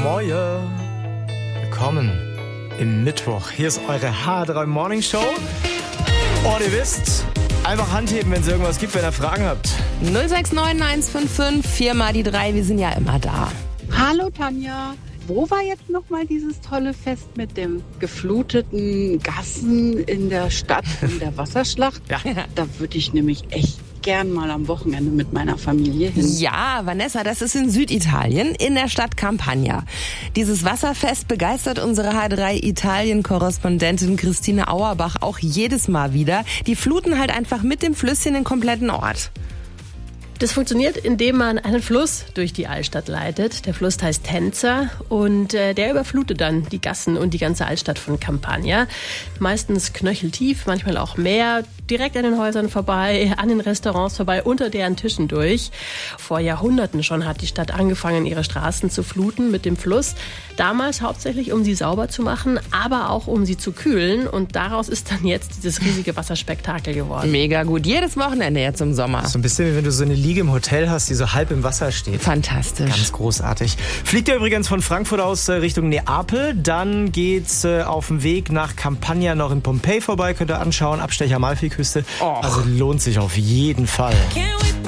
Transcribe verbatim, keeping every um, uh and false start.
Moje. Willkommen im Mittwoch. Hier ist eure H drei Morning Show. Und ihr wisst, einfach Hand heben, wenn es irgendwas gibt, wenn ihr Fragen habt. null sechs neun eins fünf fünf vier mal die drei, wir sind ja immer da. Hallo Tanja, wo war jetzt nochmal dieses tolle Fest mit dem gefluteten Gassen in der Stadt in der Wasserschlacht? Ja. Da würde ich nämlich echt gern mal am Wochenende mit meiner Familie hin. Ja, Vanessa, das ist in Süditalien, in der Stadt Campania. Dieses Wasserfest begeistert unsere H drei Italien-Korrespondentin Christine Auerbach auch jedes Mal wieder. Die fluten halt einfach mit dem Flüsschen den kompletten Ort. Das funktioniert, indem man einen Fluss durch die Altstadt leitet. Der Fluss heißt Tenza und äh, der überflutet dann die Gassen und die ganze Altstadt von Campania. Meistens knöcheltief, manchmal auch mehr, direkt an den Häusern vorbei, an den Restaurants vorbei, unter deren Tischen durch. Vor Jahrhunderten schon hat die Stadt angefangen, ihre Straßen zu fluten mit dem Fluss. Damals hauptsächlich, um sie sauber zu machen, aber auch um sie zu kühlen. Und daraus ist dann jetzt dieses riesige Wasserspektakel geworden. Mega gut. Jedes Wochenende jetzt im Sommer. So ein bisschen wie wenn du so eine Liege im Hotel hast, die so halb im Wasser steht. Fantastisch. Ganz großartig. Fliegt ihr übrigens von Frankfurt aus äh, Richtung Neapel, dann geht's äh, auf dem Weg nach Campania noch in Pompeji vorbei, könnt ihr anschauen, Abstecher Amalfiküste. Oh. Also lohnt sich auf jeden Fall.